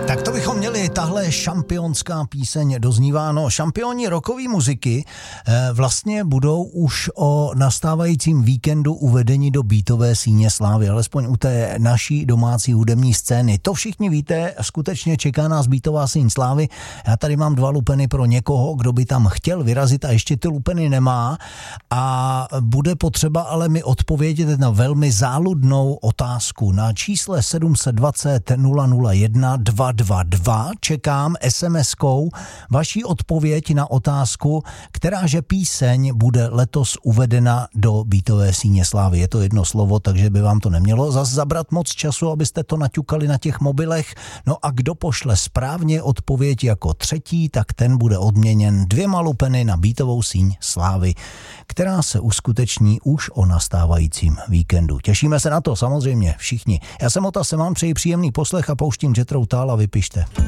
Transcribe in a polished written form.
Tak to bychom měli, tahle šampionská píseň dozníváno. Šampioni rockové muziky vlastně budou už o nastávajícím víkendu uvedeni do beatové síně slávy, alespoň u té naší domácí hudební scény. To všichni víte, skutečně čeká nás beatová síň slávy. Já tady mám 2 lupeny pro někoho, kdo by tam chtěl vyrazit a ještě ty lupeny nemá a bude potřeba ale mi odpovědět na velmi záludnou otázku. Na čísle 720 001 222 čekám SMS-kou vaší odpověď na otázku, kteráže píseň bude letos uvedena do beatové síně slávy. Je to jedno slovo, takže by vám to nemělo zas zabrat moc času, abyste to naťukali na těch mobilech. No a kdo pošle správně odpověď jako třetí, tak ten bude odměněn 2 lupeny na beatovou síň slávy, která se uskuteční už o nastávajícím víkendu. Těšíme se na to samozřejmě všichni. Já jsem Ota Semán, přeji příjemný poslech a pouštím Jethro Tull a vypište.